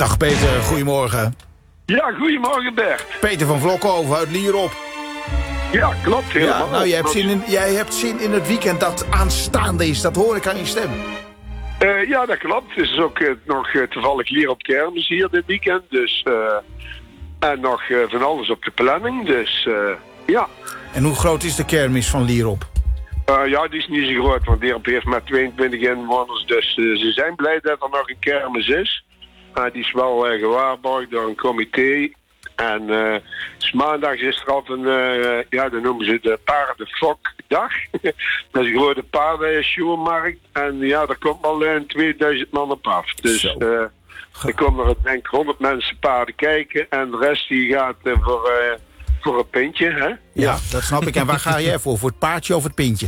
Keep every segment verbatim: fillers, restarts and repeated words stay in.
Dag Peter, goedemorgen. Ja, goedemorgen Bert. Peter van Vlokhoven uit Lierop. Ja, klopt helemaal. Ja, nou, jij hebt, zin in, jij hebt zin in het weekend dat aanstaande is. Dat hoor ik aan je stem. Uh, ja, dat klopt. Het is ook uh, nog uh, toevallig Lierop kermis hier dit weekend. Dus, uh, en nog uh, van alles op de planning. Dus, uh, ja. En hoe groot is de kermis van Lierop? Uh, ja, die is niet zo groot, want Lierop heeft maar tweeëntwintig inwoners. Dus uh, ze zijn blij dat er nog een kermis is. Uh, die is wel uh, gewaarborgd door een comité. En uh, dus maandag is er altijd een, uh, ja, dan noemen ze de paardenfokdag. Dat is een grote paardenshow-markt. En ja, daar komt al uh, tweeduizend man op af. Dus uh, er komen er denk ik honderd mensen paarden kijken. En de rest die gaat uh, voor, uh, voor een pintje. Hè? Ja, ja, dat snap ik. En waar ga jij voor? Voor het paardje of het pintje?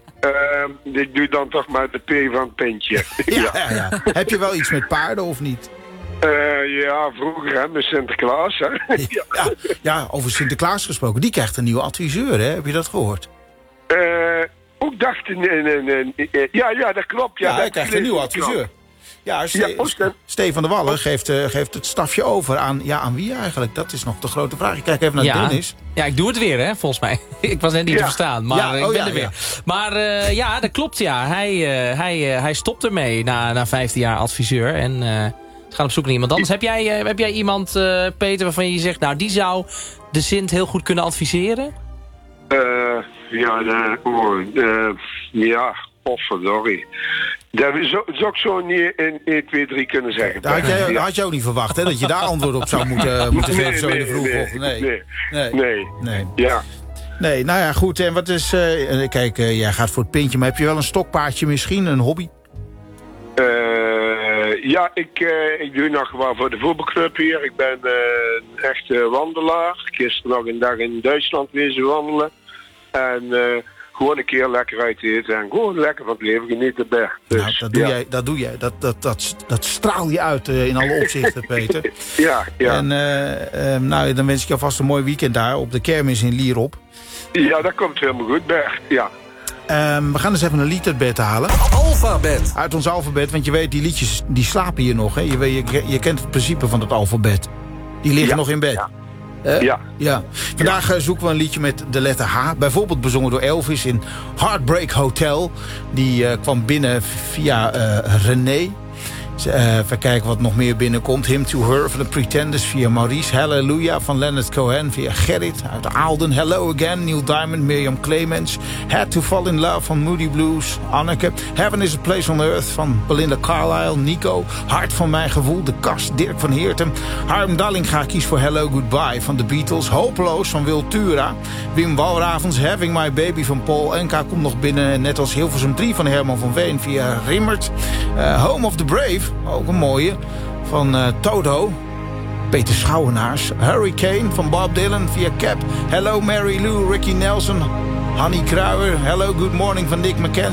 Uh, ik doe dan toch maar de P van het pintje. ja, ja, ja. Heb je wel iets met paarden of niet? Uh, ja, vroeger hè, met Sinterklaas. Hè? ja, ja, ja, over Sinterklaas gesproken. Die krijgt een nieuwe adviseur, hè? Heb je dat gehoord? Uh, ook dacht ik... Nee, nee, nee, ja, ja, dat klopt. Ja, ja dat hij krijgt een nieuwe adviseur. Ja, Ste ja Stefan de Wallen geeft, uh, geeft het stafje over aan... Ja, aan wie eigenlijk? Dat is nog de grote vraag. Ik kijk even naar ja. Dennis. Ja, ik doe het weer, hè, volgens mij. Ik was net niet ja. te verstaan, maar ja, oh, ik ben ja, er weer. Ja. Maar uh, ja, dat klopt, ja. Hij, uh, hij, uh, hij stopt ermee na, na vijftien jaar adviseur. En... Uh, gaan op zoek naar iemand anders. Heb jij, uh, heb jij iemand, uh, Peter, waarvan je zegt... nou, die zou de Sint heel goed kunnen adviseren? Uh, ja, de, oh, uh, ja, potverdorie. Dat zou ik zo niet in één, twee, drie kunnen zeggen. Dat had jij, had je ook niet verwacht, hè? Dat je daar antwoord op zou moeten, moeten geven nee, zo in de vroege nee, ochtend. Nee. Nee. Nee. Nee. nee. Ja. Nee, nou ja, goed. En wat is... Uh, kijk, uh, jij gaat voor het pintje, maar heb je wel een stokpaardje misschien? Een hobby? Uh, ja, ik, uh, ik doe nog wel voor de voetbalclub hier. Ik ben uh, een echte wandelaar. Gisteren nog een dag in Duitsland wezen wandelen. En uh, gewoon een keer lekker uit eten. En gewoon lekker van het leven genieten. Dus, nou, dat doe ja. jij. Dat, doe jij. Dat, dat, dat, dat straal je uit uh, in alle opzichten, Peter. ja, ja. En uh, uh, nou, dan wens ik je alvast een mooi weekend daar op de kermis in Lierop. Ja, dat komt helemaal goed, Bert. Ja. Um, we gaan eens even een lied uit bed halen. Alfabet. Uit ons alfabet, want je weet, die liedjes die slapen hier nog. Hè? Je, weet, je, je kent het principe van het alfabet. Die liggen ja. nog in bed. Ja. Uh, ja. ja. Vandaag ja. zoeken we een liedje met de letter H. Bijvoorbeeld bezongen door Elvis in Heartbreak Hotel. Die uh, kwam binnen via uh, René. Uh, even kijken wat nog meer binnenkomt. Him to Her van de Pretenders via Maurice. Hallelujah van Leonard Cohen via Gerrit uit Aalden. Hello Again, Neil Diamond, Mirjam Clemens. Had to Fall in Love van Moody Blues, Anneke. Heaven is a Place on Earth van Belinda Carlisle, Nico. Hart van mijn gevoel, De Kast, Dirk van Heertem. Harm Dallinga kiest voor Hello Goodbye van de Beatles. Hopeloos van Wil Tura. Wim Walravens, Having My Baby van Paul Enka komt nog binnen. Net als Hilversum drie van Herman van Veen via Rimmert. Uh, Home of the Brave. Ook een mooie. Van uh, Toto. Peter Schouwenaars. Hurricane van Bob Dylan via Cap. Hello Mary Lou, Ricky Nelson. Hanny Kruijer. Hello Good Morning van Dick McKenzie.